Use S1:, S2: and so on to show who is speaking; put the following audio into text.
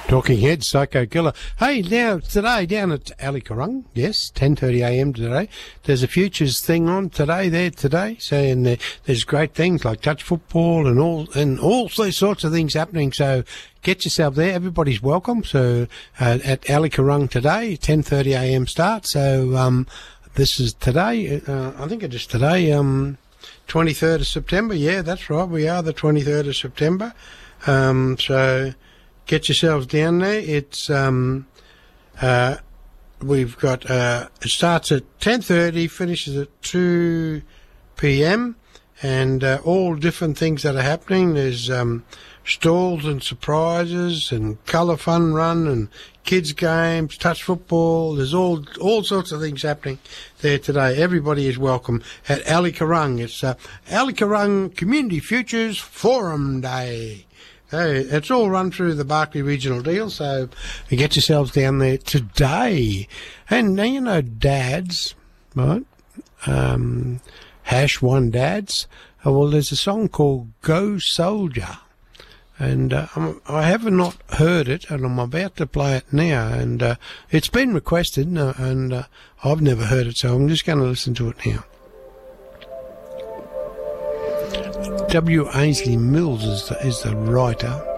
S1: Talking Heads, Psycho Killer. Hey, now, today, down at Ali Karung, yes, 10:30am today, there's a Futures thing on today, so, and there's great things like touch football and all those sorts of things happening, so get yourself there, everybody's welcome, so, at Ali Karung today, 10:30am start, so, this is today, I think it is today, 23rd of September, yeah, that's right, we are the 23rd of September, so, get yourselves down there. It's we've got it starts at 10:30, finishes at 2 p.m. and all different things that are happening. There's stalls and surprises and colour fun run and kids games, touch football. There's all sorts of things happening there today. Everybody is welcome at Ali Karung. It's Ali Karung Community Futures Forum Day. Hey, it's all run through the Barkly Regional Deal, so you get yourselves down there today. And now you know Dads, right? #1 Dads. Well, there's a song called Go Soldier. And I have not heard it, and I'm about to play it now. And it's been requested, and I've never heard it, so I'm just going to listen to it now. W. Ainsley Mills is the writer.